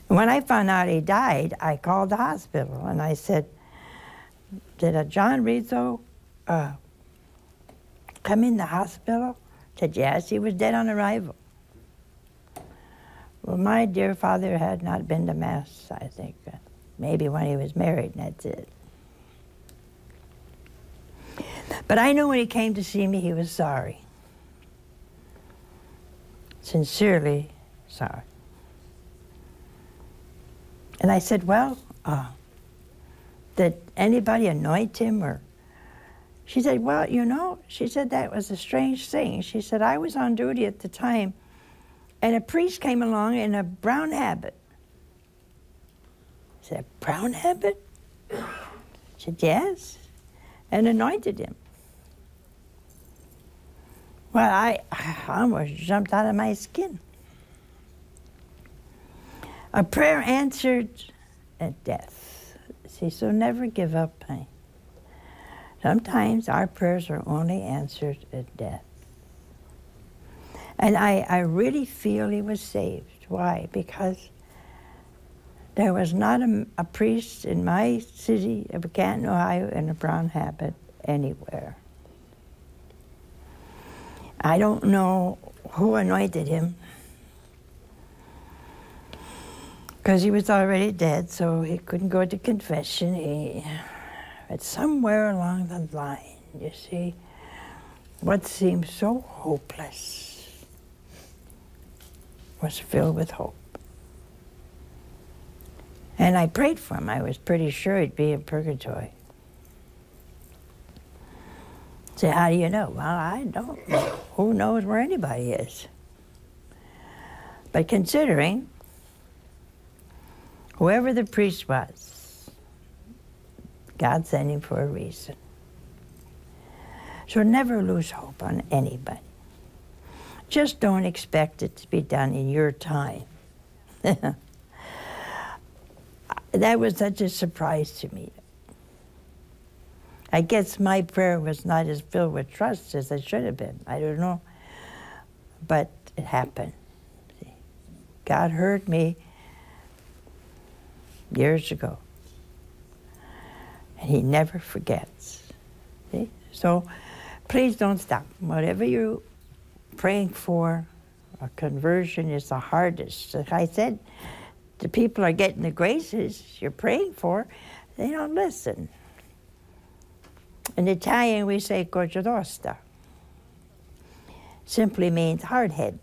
When I found out he died, I called the hospital and I said, did a John Rizzo come in the hospital? Said, yes, he was dead on arrival. Well, my dear father had not been to Mass, I think. Maybe when he was married, and that's it. But I knew when he came to see me, he was sorry. Sincerely sorry. And I said, well, did anybody anoint him? Or she said, well, you know, she said that was a strange thing. She said, I was on duty at the time, and a priest came along in a brown habit. I said, brown habit? She said, yes, and anointed him. Well, I almost jumped out of my skin. A prayer answered at death. See, so never give up, honey. Sometimes our prayers are only answered at death. And I really feel he was saved. Why? Because there was not a priest in my city of Canton, Ohio, in a brown habit anywhere. I don't know who anointed him, because he was already dead, so he couldn't go to confession. But somewhere along the line, you see, what seemed so hopeless was filled with hope. And I prayed for him. I was pretty sure he'd be in purgatory. Say, how do you know? Well, I don't know. Who knows where anybody is? But considering whoever the priest was, God sent him for a reason. So never lose hope on anybody. Just don't expect it to be done in your time. That was such a surprise to me. I guess my prayer was not as filled with trust as it should have been. I don't know. But it happened. See? God heard me years ago. And he never forgets. See? So please don't stop. Whatever you're praying for, a conversion is the hardest. Like I said, the people are getting the graces you're praying for, they don't listen. In Italian, we say "concia tosta." Simply means hard head.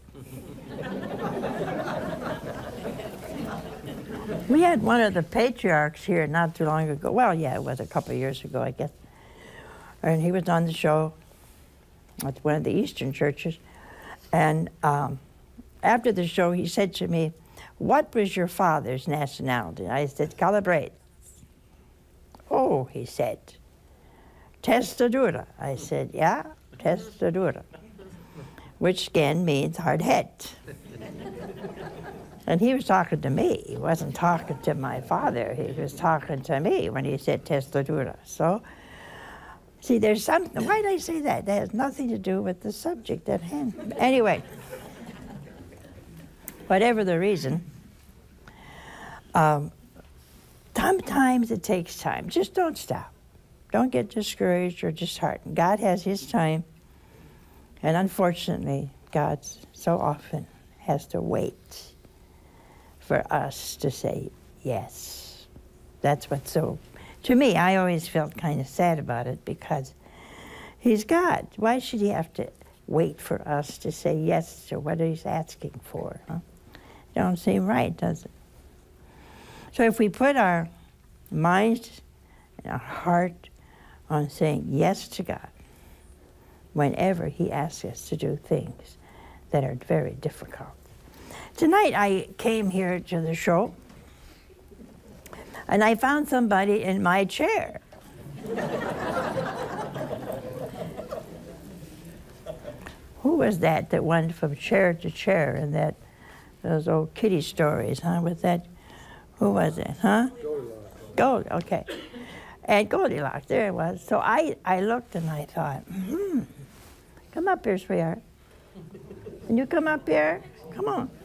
We had one of the patriarchs here not too long ago. Well, yeah, it was a couple of years ago, I guess. And he was on the show at one of the Eastern churches. And after the show, he said to me, "What was your father's nationality?" I said, "Calabrese." "Oh," he said, "testa dura." I said, "Yeah, testa dura," which again means hard head. And he was talking to me. He wasn't talking to my father. He was talking to me when he said testa dura. So, see, there's something. Why did I say that? That has nothing to do with the subject at hand. Anyway, whatever the reason, sometimes it takes time. Just don't stop. Don't get discouraged or disheartened. God has his time. And unfortunately, God so often has to wait for us to say yes. That's what's so, to me, I always felt kind of sad about it because he's God. Why should he have to wait for us to say yes to what he's asking for? Huh? It don't seem right, does it? So if we put our minds and our heart on saying yes to God whenever he asks us to do things that are very difficult. Tonight I came here to the show and I found somebody in my chair. Who was that went from chair to chair in those old kitty stories, huh? With that, who was it, huh? Goldilocks. Okay. And Goldilocks, there it was. So I looked and I thought, come up here, sweetheart. Can you come up here? Come on.